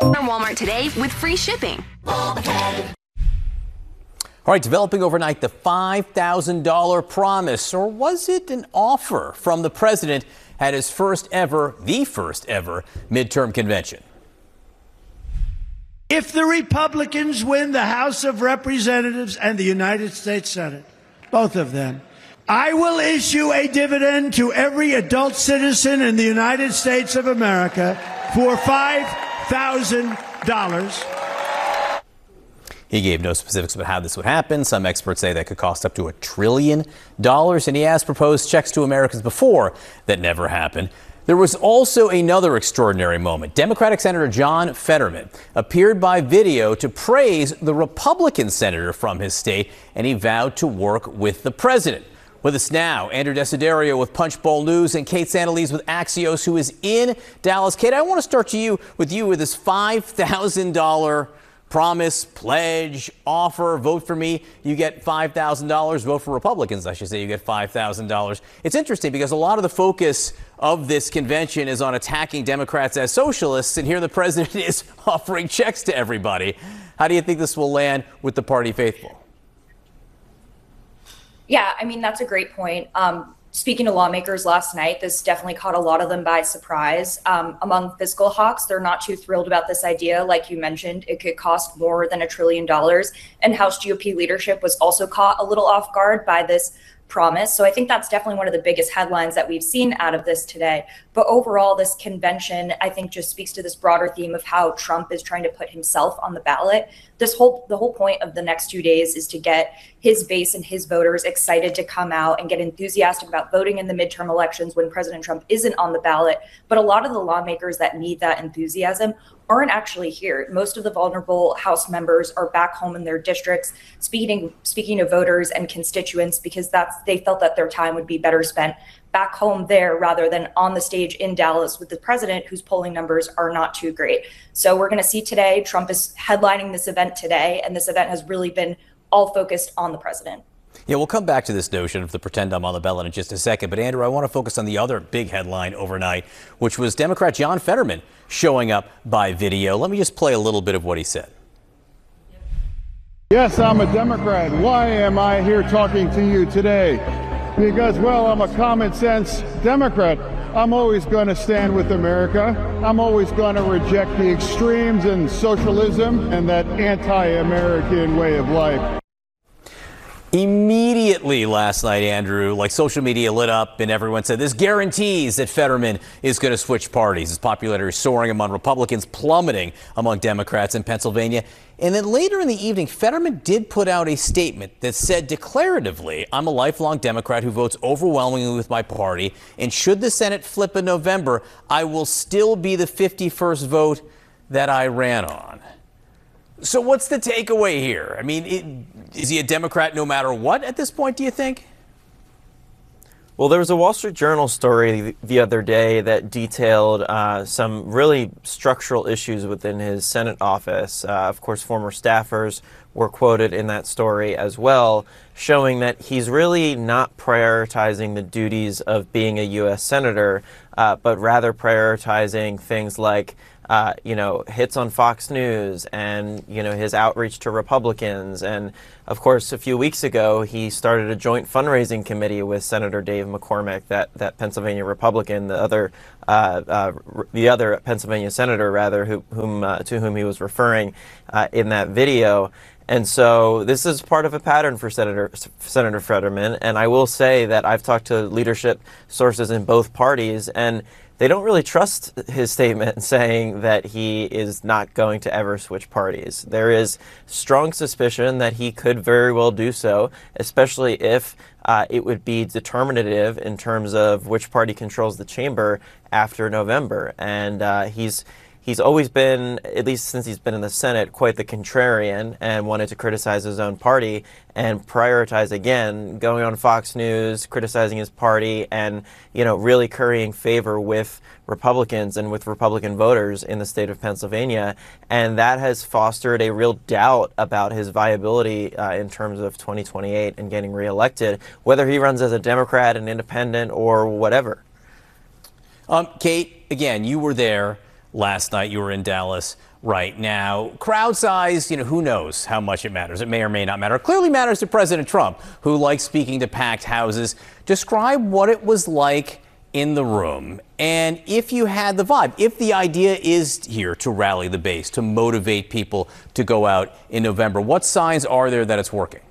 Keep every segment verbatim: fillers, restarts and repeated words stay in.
Walmart today with free shipping. All right, developing overnight, the five thousand dollars promise, or was it an offer from the president at his first ever, the first ever midterm convention? If the Republicans win the House of Representatives and the United States Senate, both of them, I will issue a dividend to every adult citizen in the United States of America for five thousand dollars. He gave no specifics about how this would happen. Some experts say that could cost up to a trillion dollars, and he has proposed checks to Americans before that never happened. There was also another extraordinary moment. Democratic Senator John Fetterman appeared by video to praise the Republican senator from his state, and he vowed to work with the president. With us now, Andrew Desiderio with Punchbowl News and Kate Santeliz with Axios, who is in Dallas. Kate, I want to start to you with you with this five thousand dollars promise, pledge, offer. Vote for me, you get five thousand dollars. Vote for Republicans, I should say, you get five thousand dollars. It's interesting because a lot of the focus of this convention is on attacking Democrats as socialists, and here the president is offering checks to everybody. How do you think this will land with the party faithful? Yeah, I mean, that's a great point. Um, speaking to lawmakers last night, this definitely caught a lot of them by surprise. Um, among fiscal hawks, they're not too thrilled about this idea. Like you mentioned, it could cost more than a trillion dollars. And House G O P leadership was also caught a little off guard by this promise. So I think that's definitely one of the biggest headlines that we've seen out of this today. But overall, this convention, I think, just speaks to this broader theme of how Trump is trying to put himself on the ballot. This whole, the whole point of the next two days is to get his base and his voters excited to come out and get enthusiastic about voting in the midterm elections when President Trump isn't on the ballot. But a lot of the lawmakers that need that enthusiasm aren't actually here. Most of the vulnerable House members are back home in their districts, speaking speaking of voters and constituents, because that's they felt that their time would be better spent back home there rather than on the stage in Dallas with the president, whose polling numbers are not too great. So we're going to see today, Trump is headlining this event today, and this event has really been all focused on the president. Yeah, we'll come back to this notion of the pretend I'm on the ballot in just a second. But, Andrew, I want to focus on the other big headline overnight, which was Democrat John Fetterman showing up by video. Let me just play a little bit of what he said. Yes, I'm a Democrat. Why am I here talking to you today? Because, well, I'm a common sense Democrat. I'm always going to stand with America. I'm always going to reject the extremes and socialism and that anti-American way of life. Immediately last night, Andrew, like social media lit up and everyone said this guarantees that Fetterman is going to switch parties. His popularity soaring among Republicans, plummeting among Democrats in Pennsylvania. And then later in the evening, Fetterman did put out a statement that said declaratively, I'm a lifelong Democrat who votes overwhelmingly with my party. And should the Senate flip in November, I will still be the fifty-first vote that I ran on. So what's the takeaway here? I mean, it, is he a Democrat no matter what at this point, do you think? Well, there was a Wall Street Journal story the other day that detailed uh, some really structural issues within his Senate office. Uh, of course, former staffers were quoted in that story as well, showing that he's really not prioritizing the duties of being a U S senator, uh, but rather prioritizing things like Uh, you know, hits on Fox News and, you know, his outreach to Republicans. And, of course, a few weeks ago, he started a joint fundraising committee with Senator Dave McCormick, that, that Pennsylvania Republican, the other uh, uh, the other Pennsylvania senator, rather, who, whom uh, to whom he was referring uh, in that video. And so this is part of a pattern for Senator Senator Fetterman. And I will say that I've talked to leadership sources in both parties, and they don't really trust his statement saying that he is not going to ever switch parties. There is strong suspicion that he could very well do so, especially if uh, it would be determinative in terms of which party controls the chamber after November. And uh, he's He's always been, at least since he's been in the Senate, quite the contrarian and wanted to criticize his own party and prioritize, again, going on Fox News, criticizing his party, and, you know, really currying favor with Republicans and with Republican voters in the state of Pennsylvania. And that has fostered a real doubt about his viability uh, in terms of twenty twenty-eight and getting reelected, whether he runs as a Democrat, an independent, or whatever. Um, Kate, again, you were there. last night. You were in Dallas right now. Crowd size, you know, who knows how much it matters. It may or may not matter. It clearly matters to President Trump, who likes speaking to packed houses. Describe what it was like in the room. And if you had the vibe, if the idea is here to rally the base, to motivate people to go out in November, what signs are there that it's working?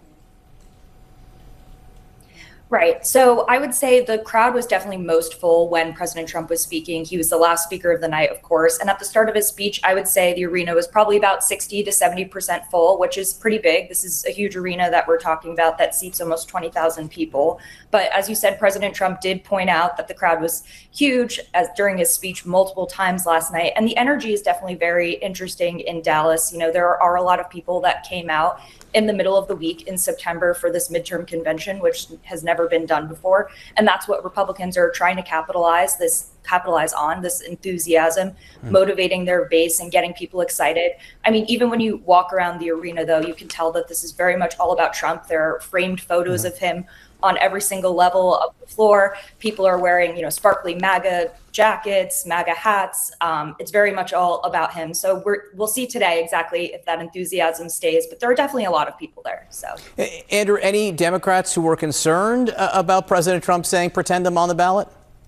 Right. So I would say the crowd was definitely most full when President Trump was speaking. He was the last speaker of the night, of course. And at the start of his speech, I would say the arena was probably about sixty to seventy percent full, which is pretty big. This is a huge arena that we're talking about that seats almost twenty thousand people. But as you said, President Trump did point out that the crowd was huge as during his speech multiple times last night. And the energy is definitely very interesting in Dallas. You know, there are a lot of people that came out in the middle of the week in September for this midterm convention, which has never been done before. And that's what Republicans are trying to capitalize this capitalize on, this enthusiasm, mm. motivating their base and getting people excited. I mean, even when you walk around the arena, though, you can tell that this is very much all about Trump. There are framed photos mm. of him on every single level of the floor. People are wearing, you know, sparkly MAGA jackets, MAGA hats. Um, it's very much all about him. So we're, we'll see today exactly if that enthusiasm stays, but there are definitely a lot of people there. So, Andrew, any Democrats who were concerned uh, about President Trump saying pretend I'm on the ballot?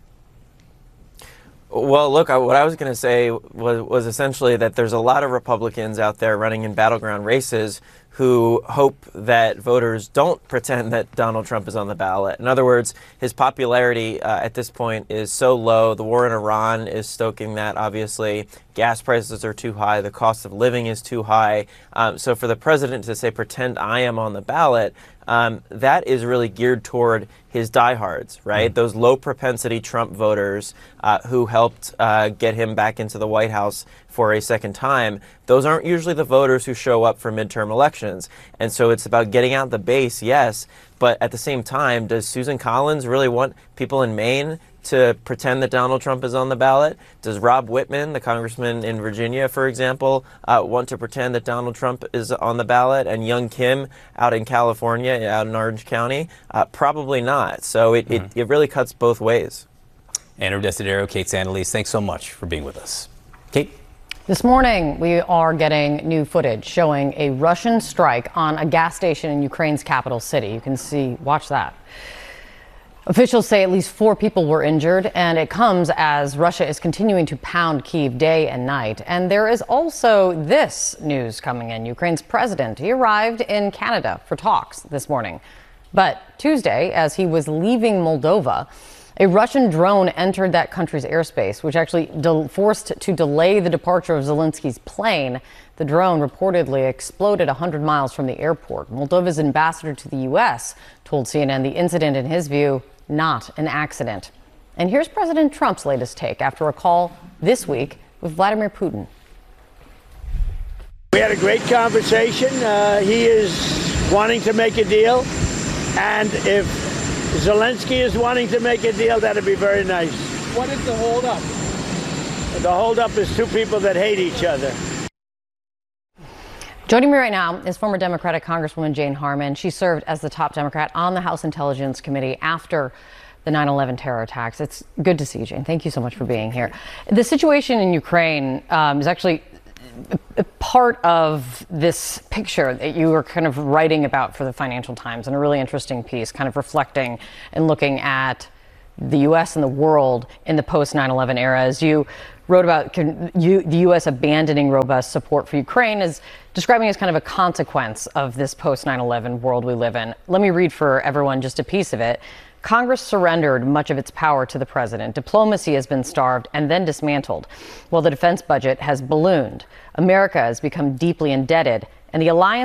Well, look, I, what I was going to say was, was essentially that there's a lot of Republicans out there running in battleground races who hope that voters don't pretend that Donald Trump is on the ballot. In other words, his popularity uh, at this point is so low. The war in Iran is stoking that, obviously. Gas prices are too high. The cost of living is too high. Um, so for the president to say, pretend I am on the ballot, um, that is really geared toward his diehards, right? Mm. Those low propensity Trump voters uh, who helped uh, get him back into the White House for a second time. Those aren't usually the voters who show up for midterm elections. And so it's about getting out the base, yes, but at the same time, does Susan Collins really want people in Maine to pretend that Donald Trump is on the ballot? Does Rob Whitman, the congressman in Virginia, for example, uh, want to pretend that Donald Trump is on the ballot? And Young Kim out in California, out in Orange County? Uh, probably not. So it, mm-hmm. it, it really cuts both ways. Andrew Desiderio, Kate Sandalese, thanks so much for being with us. Kate? This morning, we are getting new footage showing a Russian strike on a gas station in Ukraine's capital city. You can see, watch that. Officials say at least four people were injured, and it comes as Russia is continuing to pound Kyiv day and night. And there is also this news coming in. Ukraine's president, he arrived in Canada for talks this morning. But Tuesday, as he was leaving Moldova, a Russian drone entered that country's airspace, which actually de- forced to delay the departure of Zelensky's plane. The drone reportedly exploded one hundred miles from the airport. Moldova's ambassador to the U S told C N N the incident, in his view, not an accident. And here's President Trump's latest take after a call this week with Vladimir Putin. We had a great conversation. Uh, he is wanting to make a deal. And if Zelensky is wanting to make a deal, that'd be very nice. What is the holdup? The holdup is two people that hate each other. Joining me right now is former Democratic Congresswoman Jane Harman. She served as the top Democrat on the House Intelligence Committee after the nine eleven terror attacks. It's good to see you, Jane. Thank you so much for being here. The situation in Ukraine um, is actually a part of this picture that you were kind of writing about for the Financial Times, in a really interesting piece, kind of reflecting and looking at the U S and the world in the post nine eleven era. As you wrote about you, the U S abandoning robust support for Ukraine, is describing as kind of a consequence of this post nine eleven world we live in. Let me read for everyone just a piece of it. Congress surrendered much of its power to the president. Diplomacy has been starved and then dismantled, while the defense budget has ballooned. America has become deeply indebted, and the alliance